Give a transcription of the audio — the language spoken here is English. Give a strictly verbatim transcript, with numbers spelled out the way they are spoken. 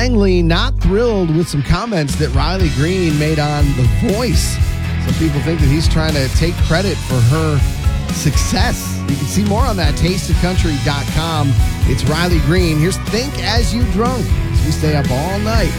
Langley not thrilled with some comments that Riley Green made on The Voice. Some people think that he's trying to take credit for her success. You can see more on that, taste of country dot com. It's Riley Green. Here's Think As You Drunk as we stay up all night